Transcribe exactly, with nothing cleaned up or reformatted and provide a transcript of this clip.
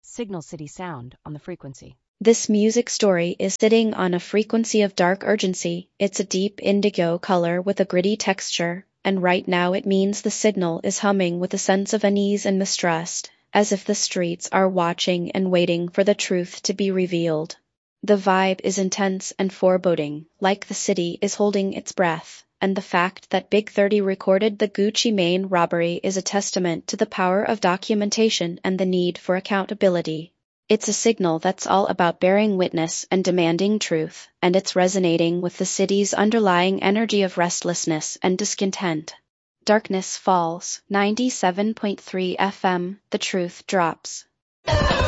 Signal City Sound on the frequency. This music story is sitting on a frequency of dark urgency. It's a deep indigo color with a gritty texture, and right now it means the signal is humming with a sense of unease and mistrust, as if the streets are watching and waiting for the truth to be revealed. The vibe is intense and foreboding, like the city is holding its breath, and the fact that Big thirty recorded the Gucci Mane robbery is a testament to the power of documentation and the need for accountability. It's a signal that's all about bearing witness and demanding truth, and it's resonating with the city's underlying energy of restlessness and discontent. Darkness falls, ninety-seven point three F M, the truth drops.